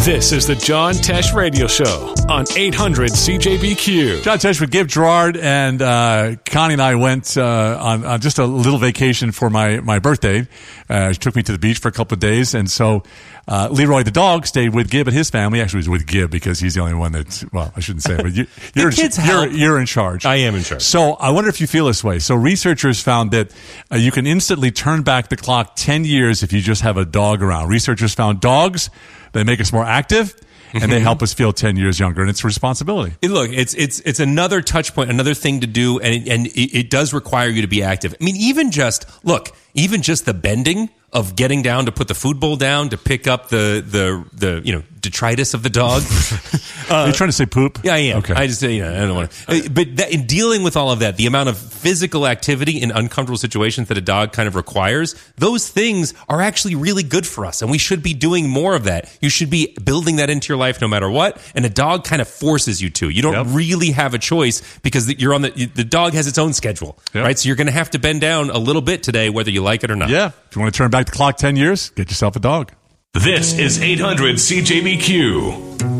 This is the John Tesh Radio Show on 800 CJBQ. John Tesh with Give Gerard, and Connie and I went on just a little vacation for my birthday. She took me to the beach for a couple of days, and so Leroy the dog stayed with Gib and his family. Actually, he was with Gib because he's the only one that's, well, I shouldn't say it, but you're in charge. I am in charge. So I wonder if you feel this way. So researchers found that you can instantly turn back the clock 10 years if you just have a dog around. Researchers found dogs, they make us more active, and they help us feel 10 years younger, and it's a responsibility. Look, it's another touch point, another thing to do, and it does require you to be active. I mean, even just the bending of getting down to put the food bowl down to pick up the detritus of the dog. Are you trying to say poop? Yeah, I am. Okay. I just I don't want to. But in dealing with all of that, the amount of physical activity in uncomfortable situations that a dog kind of requires, those things are actually really good for us, and we should be doing more of that. You should be building that into your life no matter what, and a dog kind of forces you to. You don't really have a choice because you're on the dog has its own schedule, right? So you're going to have to bend down a little bit today, whether you like it or not. Yeah. If you want to turn back the clock 10 years, get yourself a dog. This is 800 CJBQ.